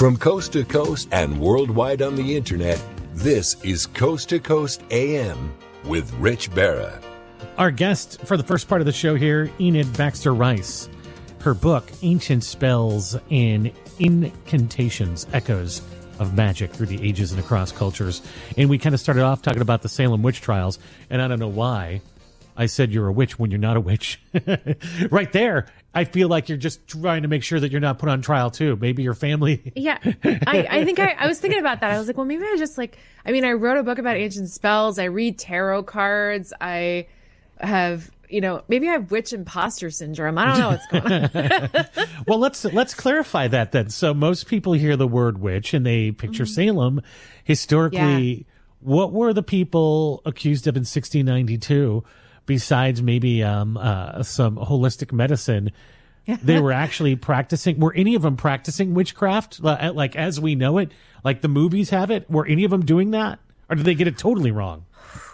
From coast to coast and worldwide on the internet, this is Coast to Coast AM with Rich Barra. Our guest for the first part of the show here, Enid Baxter Rice. Her book, Ancient Spells and Incantations, Echoes of Magic Through the Ages and Across Cultures. And we kind of started off talking about the Salem witch trials, and I don't know why I said you're a witch when you're not a witch. Right there, I feel like you're just trying to make sure that you're not put on trial too. Maybe your family. Yeah, I think I was thinking about that. I was like, well, maybe I just I wrote a book about ancient spells. I read tarot cards. I have, maybe I have witch imposter syndrome. I don't know what's going on. Well, let's clarify that then. So most people hear the word witch and they picture Salem. Historically, what were the people accused of in 1692? Besides maybe some holistic medicine, they were actually practicing. Were any of them practicing witchcraft, like as we know it, like the movies have it? Were any of them doing that, or did they get it totally wrong?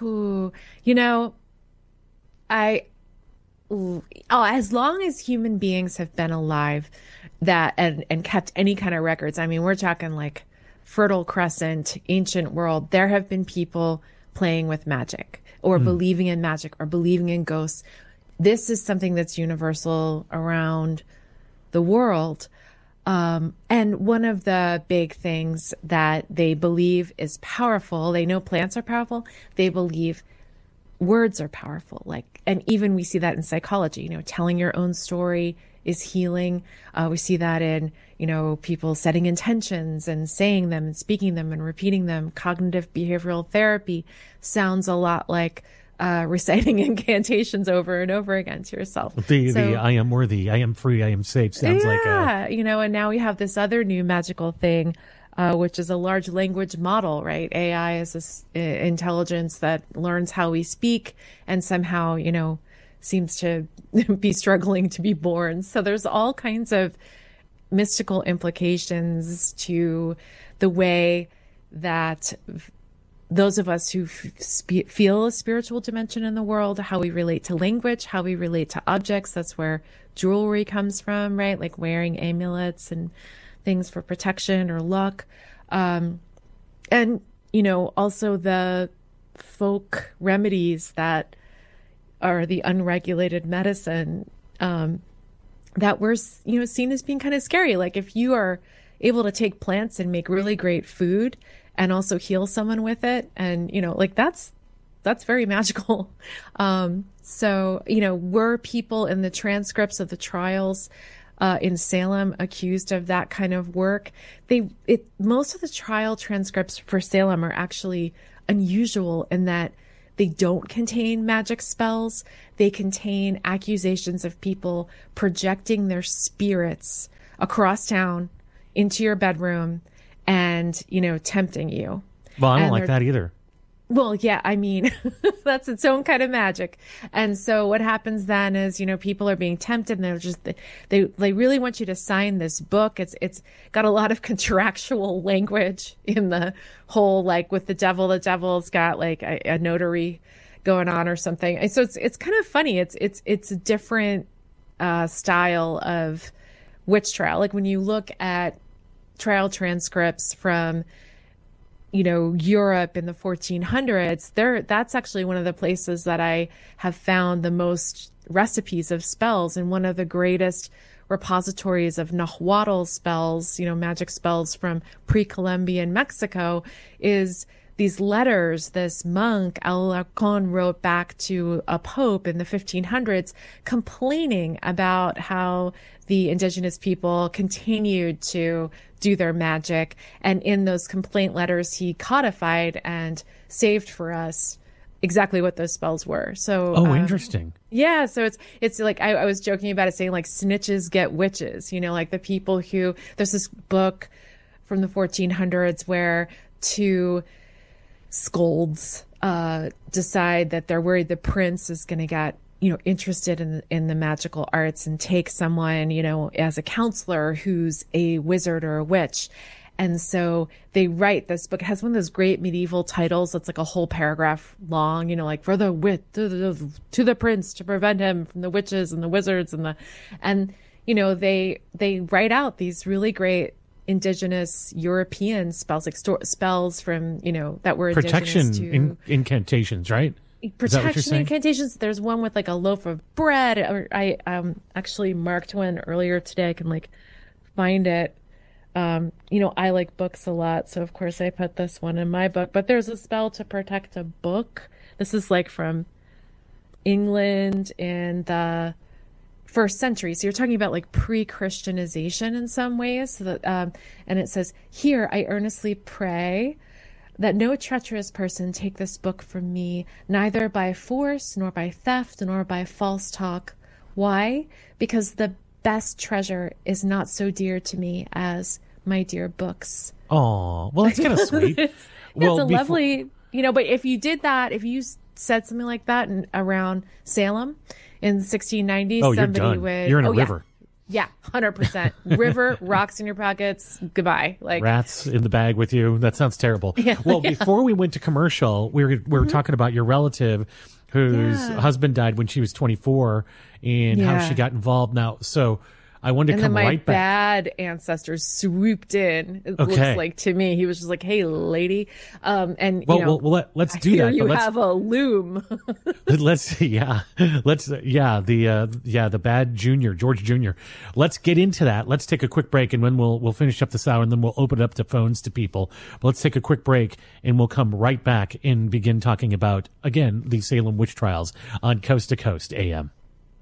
As long as human beings have been alive, that and kept any kind of records. I mean, we're talking like Fertile Crescent, ancient world. There have been people playing with magic, or believing in magic, or believing in ghosts. This is something that's universal around the world. And one of the big things that they believe is powerful, they know plants are powerful, they believe words are powerful. And even we see that in psychology, telling your own story is healing. We see that in, people setting intentions and saying them and speaking them and repeating them. Cognitive behavioral therapy sounds a lot like reciting incantations over and over again to yourself. The I am worthy, I am free, I am safe sounds like and now we have this other new magical thing, which is a large language model, right? AI is this intelligence that learns how we speak and somehow, seems to be struggling to be born. So there's all kinds of mystical implications to the way that those of us who feel a spiritual dimension in the world, how we relate to language, how we relate to objects. That's where jewelry comes from, right? Like wearing amulets and things for protection or luck. And, also the folk remedies that are the unregulated medicine that we're, seen as being kind of scary. Like if you are able to take plants and make really great food and also heal someone with it, and, that's very magical. So, were people in the transcripts of the trials in Salem accused of that kind of work? Most of the trial transcripts for Salem are actually unusual in that they don't contain magic spells. They contain accusations of people projecting their spirits across town into your bedroom and, tempting you. Well, I don't like that either. Well, yeah, that's its own kind of magic. And so what happens then is, people are being tempted and they really want you to sign this book. It's got a lot of contractual language in the whole, like with the devil's got like a notary going on or something. And so it's kind of funny. It's a different style of witch trial. Like when you look at trial transcripts from Europe in the 1400s, that's actually one of the places that I have found the most recipes of spells. And one of the greatest repositories of Nahuatl spells, magic spells from pre-Columbian Mexico, is these letters this monk, Alarcón, wrote back to a pope in the 1500s complaining about how the indigenous people continued to do their magic. And in those complaint letters, he codified and saved for us exactly what those spells were. So, interesting. Yeah. So it's like, I was joking about it saying like snitches get witches, like the people who, there's this book from the 1400s where two scolds decide that they're worried the prince is going to get interested in the magical arts and take someone as a counselor who's a wizard or a witch. And so they write this book. It has one of those great medieval titles that's like a whole paragraph long, like for the wit to the prince to prevent him from the witches and the wizards and they write out these really great indigenous European spells, like spells from, that were protection indigenous to incantations, right? Protection incantations. There's one with like a loaf of bread. I actually marked one earlier today. I can like find it. I like books a lot, so of course I put this one in my book. But there's a spell to protect a book. This is like from England in the first century. So you're talking about like pre-Christianization in some ways. So that, and it says, "Here I earnestly pray that no treacherous person take this book from me, neither by force, nor by theft, nor by false talk." Why? Because the best treasure is not so dear to me as my dear books. Oh, well, that's kind of sweet. It's a lovely, but if you did that, if you said something like that around Salem in the 1690s, you're somebody done. would. You're in a river. Yeah, 100%. River, rocks in your pockets, goodbye. Like rats in the bag with you. That sounds terrible. Yeah, well, before we went to commercial, we were talking about your relative whose husband died when she was 24 and how she got involved now. So I wanted to come right back. And then my bad ancestors swooped in. It looks like to me, he was just like, "Hey, lady," let's do that. You have a loom. The bad junior, George Jr. Let's get into that. Let's take a quick break, and then we'll finish up this hour, and then we'll open it up to phones to people. But let's take a quick break, and we'll come right back and begin talking about again the Salem witch trials on Coast to Coast AM.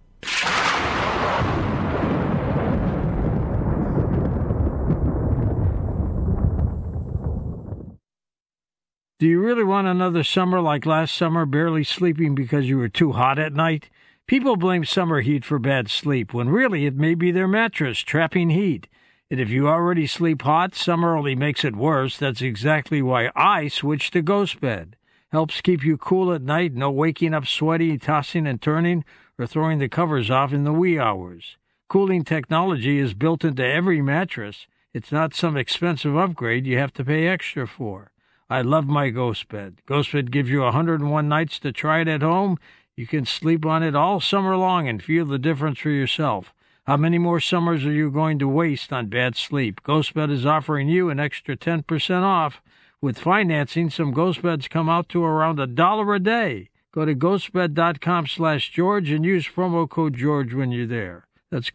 Do you really want another summer like last summer, barely sleeping because you were too hot at night? People blame summer heat for bad sleep, when really it may be their mattress trapping heat. And if you already sleep hot, summer only makes it worse. That's exactly why I switched to Ghost Bed. Helps keep you cool at night, no waking up sweaty, tossing and turning, or throwing the covers off in the wee hours. Cooling technology is built into every mattress. It's not some expensive upgrade you have to pay extra for. I love my Ghost Bed. Ghost Bed gives you 101 nights to try it at home. You can sleep on it all summer long and feel the difference for yourself. How many more summers are you going to waste on bad sleep? Ghost Bed is offering you an extra 10% off. With financing, some Ghost Beds come out to around $1 a day. Go to ghostbed.com/George and use promo code George when you're there. That's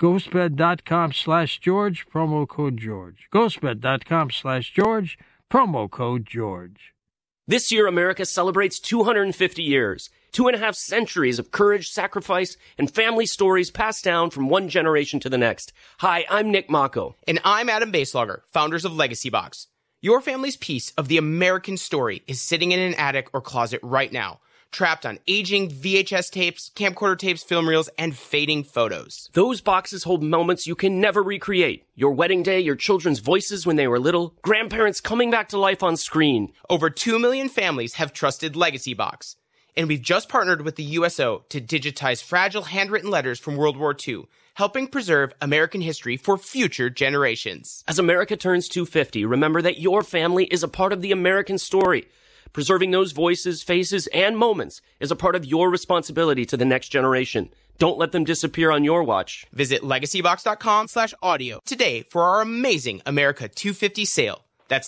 ghostbed.com/George, promo code George. ghostbed.com/George, promo code George. This year, America celebrates 250 years, 2.5 centuries of courage, sacrifice, and family stories passed down from one generation to the next. Hi, I'm Nick Mako. And I'm Adam Baselogger, founders of Legacy Box. Your family's piece of the American story is sitting in an attic or closet right now, trapped on aging VHS tapes, camcorder tapes, film reels, and fading photos. Those boxes hold moments you can never recreate. Your wedding day, your children's voices when they were little, grandparents coming back to life on screen. Over 2 million families have trusted Legacy Box. And we've just partnered with the USO to digitize fragile handwritten letters from World War II, helping preserve American history for future generations. As America turns 250, remember that your family is a part of the American story. Preserving those voices, faces, and moments is a part of your responsibility to the next generation. Don't let them disappear on your watch. Visit legacybox.com/audio today for our amazing America 250 sale. That's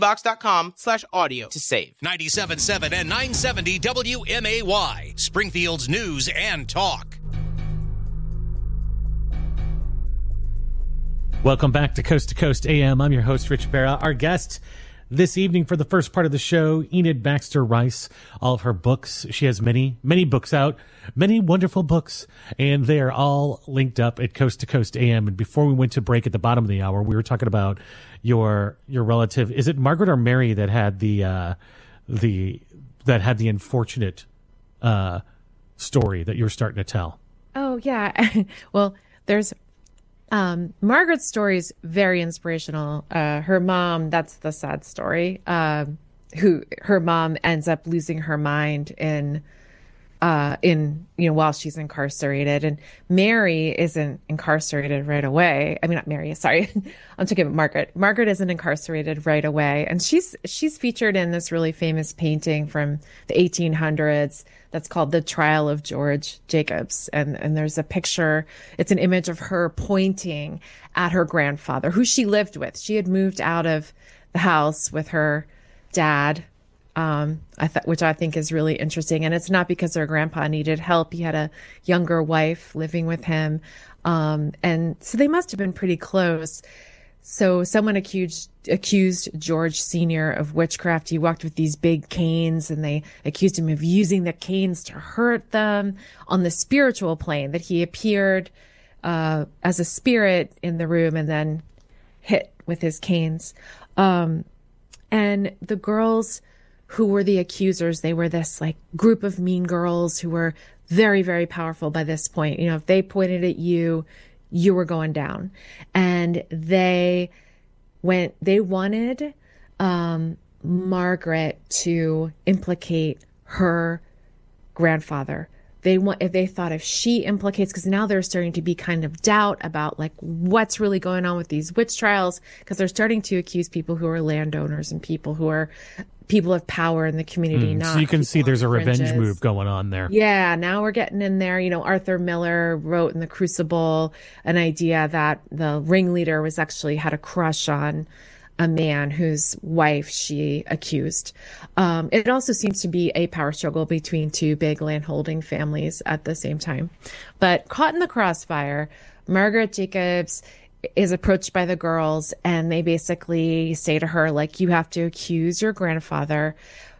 legacybox.com/audio to save. 97.7 and 970 WMAY, Springfield's news and talk. Welcome back to Coast AM. I'm your host, Rich Barra. Our guest this evening for the first part of the show, Enid Baxter Rice. All of her books. She has many, many books out, many wonderful books, and they are all linked up at Coast AM. And before we went to break at the bottom of the hour, we were talking about your relative. Is it Margaret or Mary that had the unfortunate story that you were starting to tell? Oh yeah. Well, there's Margaret's story is very inspirational. Her mom, that's the sad story. Her mom ends up losing her mind in while she's incarcerated. And Mary isn't incarcerated right away. I mean, not Mary, sorry. I'm talking about Margaret. Margaret isn't incarcerated right away. And she's featured in this really famous painting from the 1800s that's called The Trial of George Jacobs. And there's a picture, it's an image of her pointing at her grandfather, who she lived with. She had moved out of the house with her dad, which I think is really interesting. And it's not because her grandpa needed help. He had a younger wife living with him. And so they must have been pretty close. So someone accused George Sr. of witchcraft. He walked with these big canes, and they accused him of using the canes to hurt them on the spiritual plane, that he appeared as a spirit in the room and then hit with his canes. And the girls who were the accusers, they were this like group of mean girls who were very, very powerful by this point. If they pointed at you, you were going down. And they wanted Margaret to implicate her grandfather. They thought if she implicates, because now there's starting to be kind of doubt about like what's really going on with these witch trials, because they're starting to accuse people who are landowners and people who are people of power in the community. Not so you can see there's a revenge fringes. move going on there. Yeah, now we're getting in there. Arthur Miller wrote in The Crucible an idea that the ringleader had a crush on a man whose wife she accused. It also seems to be a power struggle between two big landholding families at the same time. But caught in the crossfire, Margaret Jacobs is approached by the girls, and they basically say to her, like, you have to accuse your grandfather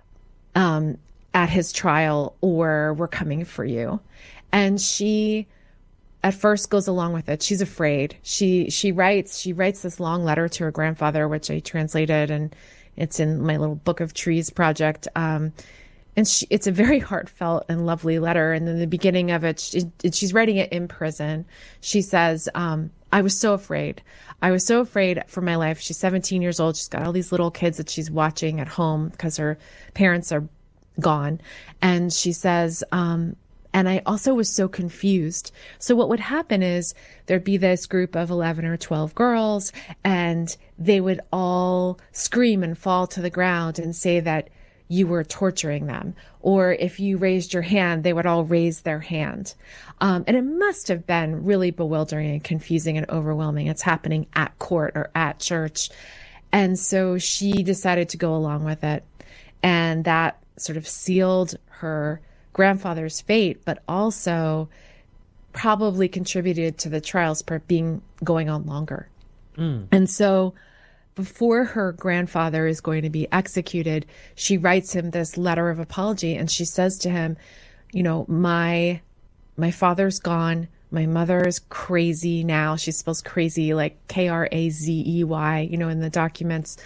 at his trial, or we're coming for you. And she at first goes along with it. She's afraid. She writes this long letter to her grandfather, which I translated, and it's in my little Book of Trees project. And it's a very heartfelt and lovely letter. And then the beginning of it, she's writing it in prison. She says, I was so afraid. I was so afraid for my life. She's 17 years old. She's got all these little kids that she's watching at home because her parents are gone. And she says, and I also was so confused. So what would happen is there'd be this group of 11 or 12 girls, and they would all scream and fall to the ground and say that you were torturing them. Or if you raised your hand, they would all raise their hand. And it must have been really bewildering and confusing and overwhelming. It's happening at court or at church. And so she decided to go along with it. And that sort of sealed her grandfather's fate, but also probably contributed to the trials going on longer. And so before her grandfather is going to be executed, she writes him this letter of apology, and she says to him, my father's gone. My mother is crazy now. She's spells crazy like Krazey, in the documents.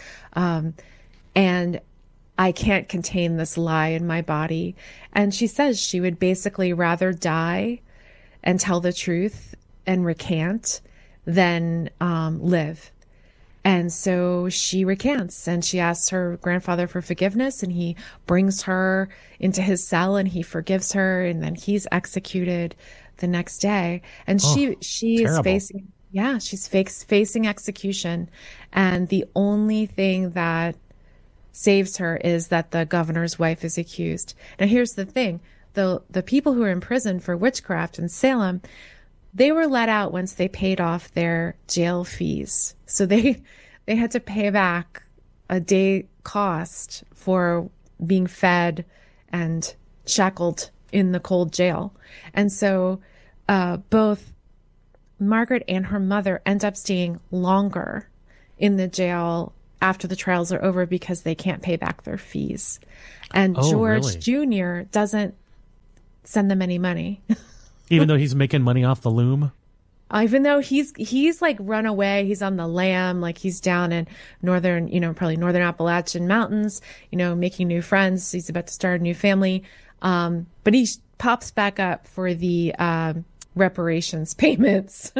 And I can't contain this lie in my body. And she says she would basically rather die and tell the truth and recant than live. And so she recants, and she asks her grandfather for forgiveness, and he brings her into his cell and he forgives her, and then he's executed the next day. And she is facing, she's facing execution. And the only thing that saves her is that the governor's wife is accused. Now, here's the thing. The people who are in prison for witchcraft in Salem, they were let out once they paid off their jail fees. So they had to pay back a day cost for being fed and shackled in the cold jail. And so both Margaret and her mother end up staying longer in the jail after the trials are over because they can't pay back their fees. And George Jr. doesn't send them any money. Even though he's making money off the loom? Even though he's like run away, he's on the lam, like he's down in northern, probably northern Appalachian mountains, making new friends. He's about to start a new family. But he pops back up for the reparations payments.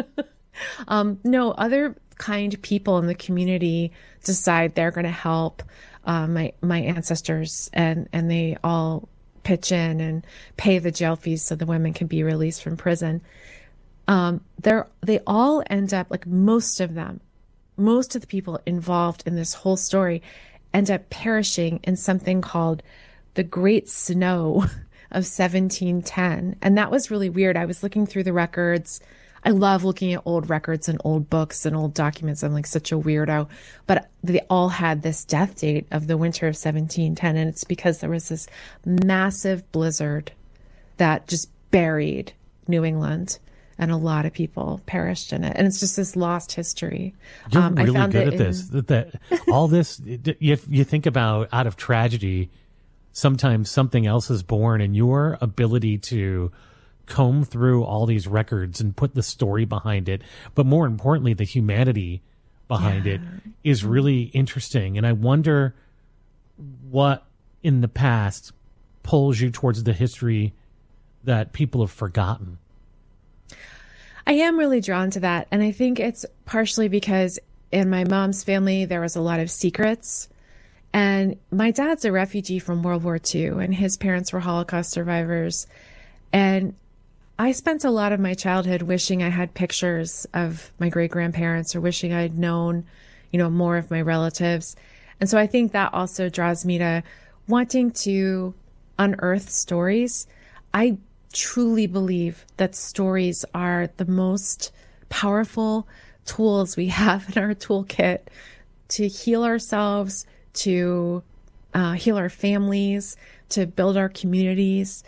No, other kind people in the community decide they're going to help my ancestors, and they all pitch in and pay the jail fees so the women can be released from prison. They all end up, like most of the people involved in this whole story end up perishing in something called the Great Snow of 1710. And that was really weird. I was looking through the records. I love looking at old records and old books and old documents. I'm like such a weirdo. But they all had this death date of the winter of 1710. And it's because there was this massive blizzard that just buried New England. And a lot of people perished in it. And it's just this lost history. You're really good at this. That all this, you think about out of tragedy, sometimes something else is born, and your ability to comb through all these records and put the story behind it, but more importantly, the humanity behind it is really interesting. And I wonder what in the past pulls you towards the history that people have forgotten. I am really drawn to that. And I think it's partially because in my mom's family, there was a lot of secrets. And my dad's a refugee from World War II, and his parents were Holocaust survivors. And I spent a lot of my childhood wishing I had pictures of my great-grandparents, or wishing I'd known, more of my relatives. And so I think that also draws me to wanting to unearth stories. I truly believe that stories are the most powerful tools we have in our toolkit to heal ourselves, to heal our families, to build our communities.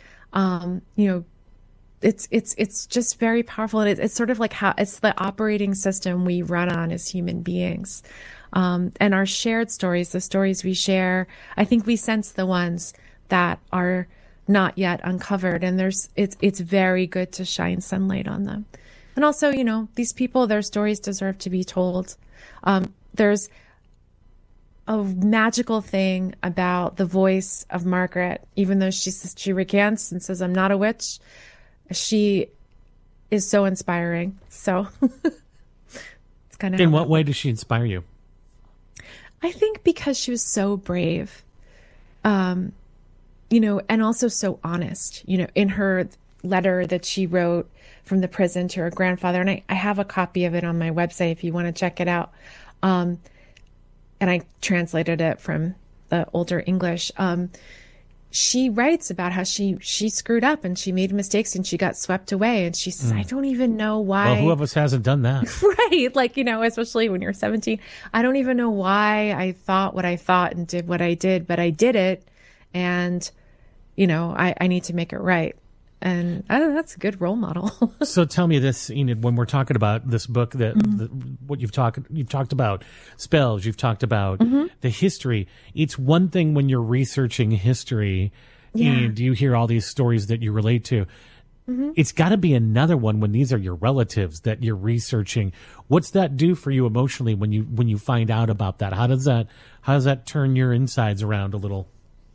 It's just very powerful. And it's sort of like how it's the operating system we run on as human beings. And our shared stories, the stories we share, I think we sense the ones that are not yet uncovered. And it's very good to shine sunlight on them. And also, these people, their stories deserve to be told. There's a magical thing about the voice of Margaret, even though she recants and says, "I'm not a witch." She is so inspiring. So it's kind of. In what way does she inspire you? I think because she was so brave, and also so honest, in her letter that she wrote from the prison to her grandfather. And I have a copy of it on my website if you want to check it out. And I translated it from the older English. She writes about how she screwed up and she made mistakes and she got swept away. And she says, I don't even know why. Well, who of us hasn't done that? Right. Like, especially when you're 17, I don't even know why I thought what I thought and did what I did, but I did it. And, I need to make it right. And that's a good role model. So tell me this, Enid, when we're talking about this book, what you've talked about spells, you've talked about the history. It's one thing when you're researching history and you hear all these stories that you relate to. It's got to be another one when these are your relatives that you're researching. What's that do for you emotionally when you find out about that? How does that turn your insides around a little?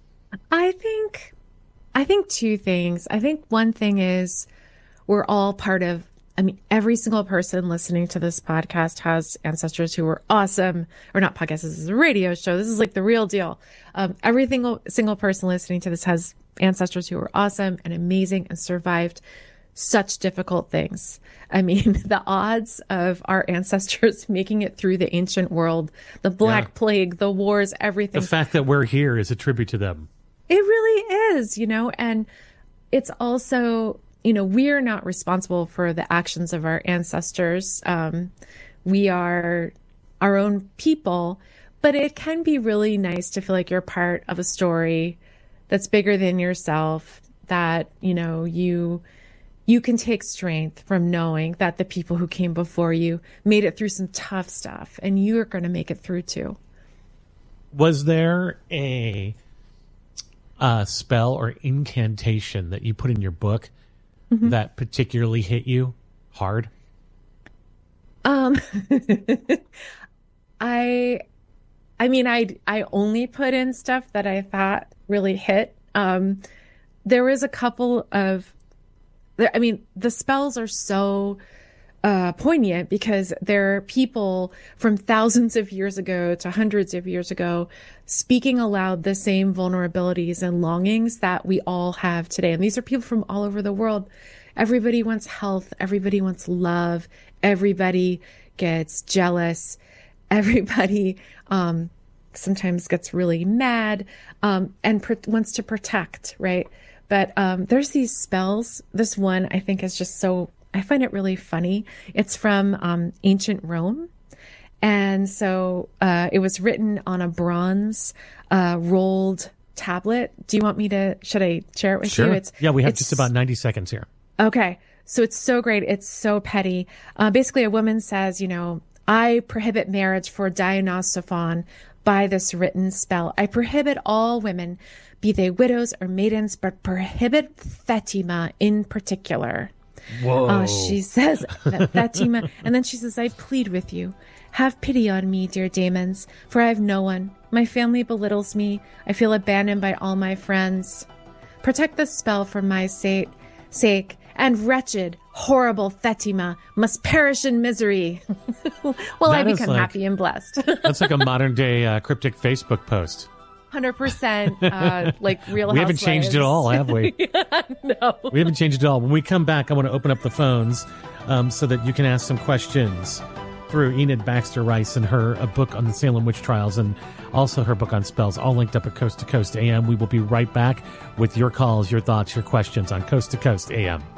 I think two things. I think one thing is we're all part of, every single person listening to this podcast has ancestors who were awesome, or not podcast, this is a radio show. This is like the real deal. Every single person listening to this has ancestors who were awesome and amazing and survived such difficult things. The odds of our ancestors making it through the ancient world, the Black Plague, the wars, everything. The fact that we're here is a tribute to them. It really is, and it's also, we are not responsible for the actions of our ancestors. We are our own people, but it can be really nice to feel like you're part of a story that's bigger than yourself, that, you can take strength from knowing that the people who came before you made it through some tough stuff, and you're going to make it through too. Was there a spell or incantation that you put in your book that particularly hit you hard? I only put in stuff that I thought really hit. There was a couple of, the spells are so poignant because there are people from thousands of years ago to hundreds of years ago speaking aloud the same vulnerabilities and longings that we all have today. And these are people from all over the world. Everybody wants health. Everybody wants love. Everybody gets jealous. Everybody sometimes gets really mad and wants to protect, right? But there's these spells. This one I think is just so, I find it really funny. It's from ancient Rome. And so it was written on a bronze rolled tablet. Do you want me to, should I share it with Sure. you? Yeah, we have just about 90 seconds here. Okay. So it's so great. It's so petty. Basically, a woman says, I prohibit marriage for Dionysophan by this written spell. I prohibit all women, be they widows or maidens, but prohibit Thetima in particular. Whoa. She says that Thetima, and then she says, I plead with you. Have pity on me, dear Damons, for I have no one. My family belittles me. I feel abandoned by all my friends. Protect the spell for my sake, and wretched, horrible Thetima must perish in misery. Well, I become happy and blessed. That's like a modern day cryptic Facebook post. 100% like Real Housewives. We haven't changed it all, have we? No. We haven't changed it all. When we come back, I want to open up the phones so that you can ask some questions through Enid Baxter Rice and her a book on the Salem witch trials and also her book on spells, all linked up at Coast to Coast AM. We will be right back with your calls, your thoughts, your questions on Coast to Coast AM.